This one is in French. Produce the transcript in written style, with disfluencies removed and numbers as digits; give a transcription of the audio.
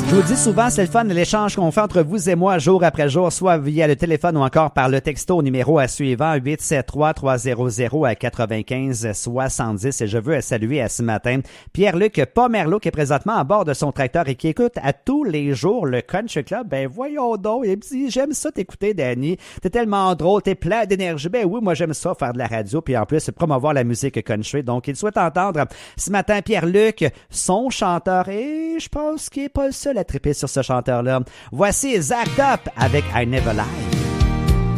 Je vous dis souvent, c'est le fun de l'échange qu'on fait entre vous et moi jour après jour, soit via le téléphone ou encore par le texto au numéro à suivant 873-300-95-70. Et je veux saluer ce matin Pierre-Luc Pomerleau qui est présentement à bord de son tracteur et qui écoute à tous les jours le Country Club. Ben voyons donc, il me dit, j'aime ça t'écouter, Danny. T'es tellement drôle, t'es plein d'énergie. Ben oui, moi j'aime ça, faire de la radio, puis en plus promouvoir la musique country. Donc il souhaite entendre ce matin Pierre-Luc, son chanteur, et je pense qu'il n'est pas le seul à triper sur ce chanteur-là. Voici Zach Top avec I Never Lie.